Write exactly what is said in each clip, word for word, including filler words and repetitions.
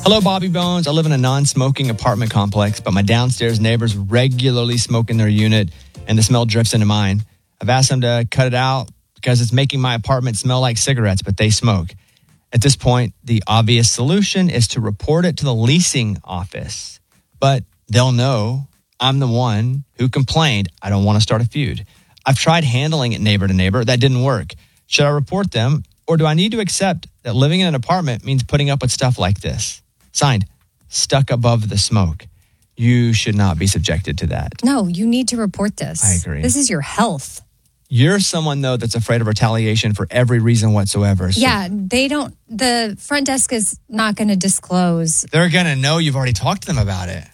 Hello, Bobby Bones. I live in a non-smoking apartment complex, but my downstairs neighbors regularly smoke in their unit, and the smell drifts into mine. I've asked them to cut it out because it's making my apartment smell like cigarettes, but they smoke. At this point, the obvious solution is to report it to the leasing office. But they'll know I'm the one who complained. I don't want to start a feud. I've tried handling it neighbor to neighbor. That didn't work. Should I report them, or do I need to accept that living in an apartment means putting up with stuff like this? Signed, Stuck Above the Smoke. You should not be subjected to that. No, you need to report this. I agree. This is your health. You're someone, though, that's afraid of retaliation for every reason whatsoever. So Yeah, they don't, the front desk is not going to disclose. they're going to know you've already talked to them about it.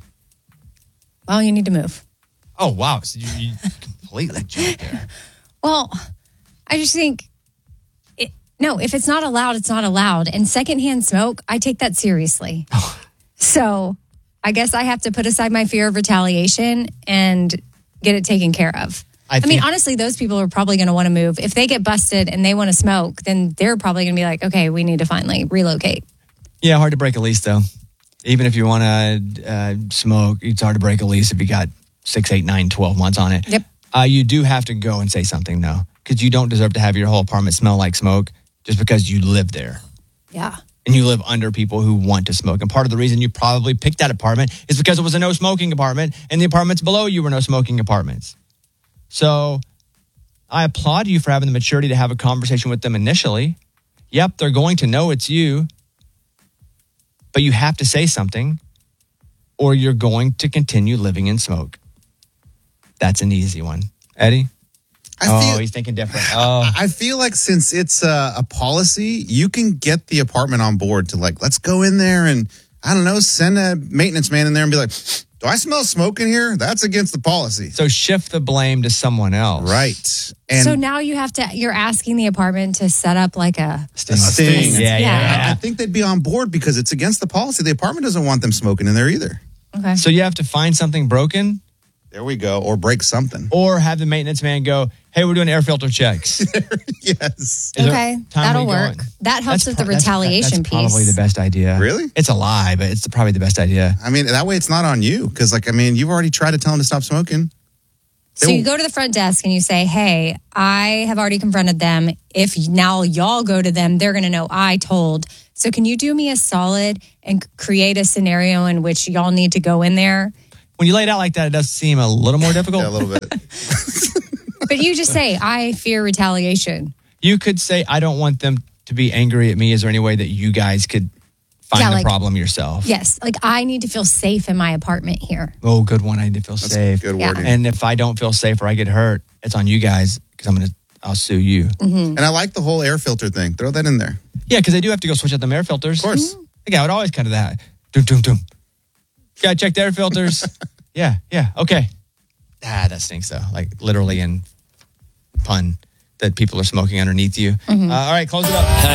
Well, you need to move. Oh, wow. So you, you completely jumped there. Well, I just think, it, no, if it's not allowed, it's not allowed. And secondhand smoke, I take that seriously. So I guess I have to put aside my fear of retaliation and get it taken care of. I, I mean, think- honestly, those people are probably going to want to move. If they get busted and they want to smoke, then they're probably going to be like, okay, we need to finally relocate. Yeah, hard to break a lease, though. Even if you want to uh, smoke, it's hard to break a lease if you got six, eight, nine, twelve months on it. Yep. Uh, you do have to go and say something, though, because you don't deserve to have your whole apartment smell like smoke just because you live there. Yeah. And you live under people who want to smoke. And part of the reason you probably picked that apartment is because it was a no smoking apartment, and the apartments below you were no smoking apartments. So I applaud you for having the maturity to have a conversation with them initially. Yep, they're going to know it's you, but you have to say something or you're going to continue living in smoke. That's an easy one. Eddie? I oh, feel, he's thinking different. Oh, I feel like since it's a, a policy, you can get the apartment on board to like, let's go in there and, I don't know, send a maintenance man in there and be like, do I smell smoke in here? That's against the policy. so shift the blame to someone else. Right. And So now you have to, you're asking the apartment to set up like a, Sting. A sting. Yeah, yeah, Yeah. yeah. I think they'd be on board because it's against the policy. The apartment doesn't want them smoking in there either. okay. So you have to find something broken There we go. Or break something. or have the maintenance man go, hey, we're doing air filter checks. Yes. Is there Okay, time that'll we work. going? That helps with the pro- that's- retaliation that's probably piece. the best idea. Really? It's a lie, but it's probably the best idea. I mean, that way it's not on you. Because, like, I mean, you've already tried to tell them to stop smoking. So you go to the front desk and you say, hey, I have already confronted them. If now y'all go to them, they're going to know I told. So can you do me a solid and create a scenario in which y'all need to go in there? When you lay it out like that, it does seem a little more difficult. Yeah, a little bit. But you just say, I fear retaliation. You could say, I don't want them to be angry at me. Is there any way that you guys could find Yeah, the like- problem yourself? Yes, like I need to feel safe in my apartment here. Oh, good one. I need to feel That's safe. good Yeah. wording. And if I don't feel safe or I get hurt, it's on you guys because I'm going to, I'll sue you. Mm-hmm. And I like the whole air filter thing. Throw that in there. Yeah, because they do have to go switch out them air filters. Of course. The guy would always kind of that. Doom, doom, doom. Gotta check the air filters. yeah, yeah, okay. Ah, that stinks though. Like literally in pun that people are smoking underneath you. Uh, all right, close it up.